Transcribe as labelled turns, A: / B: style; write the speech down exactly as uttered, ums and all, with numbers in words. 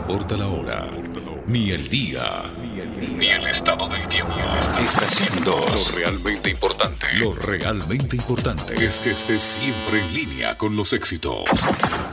A: importa la hora, ni el día, ni el estado del tiempo. Estación dos. Lo realmente importante, lo realmente importante es que estés siempre en línea con los éxitos.